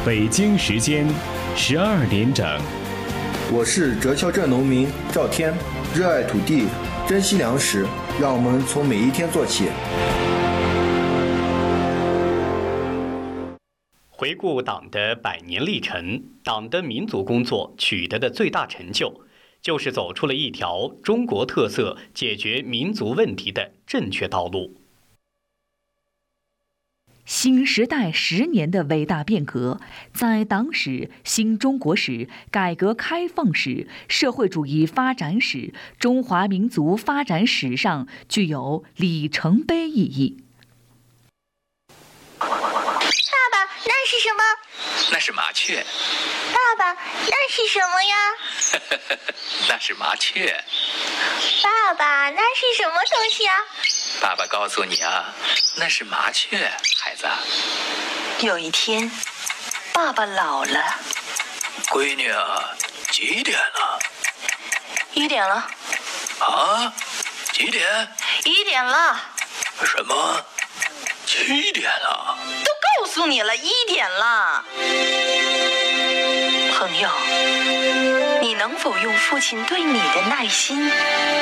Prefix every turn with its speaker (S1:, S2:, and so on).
S1: 北京时间12点整。
S2: 我是哲蛟镇农民赵天，热爱土地，珍惜粮食，让我们从每一天做起。
S3: 回顾党的100年历程，党的民族工作取得的最大成就，就是走出了一条中国特色解决民族问题的正确道路。
S4: 新时代10年的伟大变革，在党史、新中国史、改革开放史、社会主义发展史、中华民族发展史上具有里程碑意义。
S5: 爸爸，那是什么？
S6: 那是麻雀。
S5: 爸爸，那是什么呀？
S6: 那是麻雀。
S5: 爸爸，那是什么东西啊？
S6: 爸爸告诉你啊，那是麻雀，孩子。
S7: 有一天，爸爸老了。
S6: 闺女啊，几点了
S7: ？1点了。
S6: 啊？几点
S7: ？1点了。
S6: 什么？7点了？
S7: 都告诉你了，1点了。朋友，你能否用父亲对你的耐心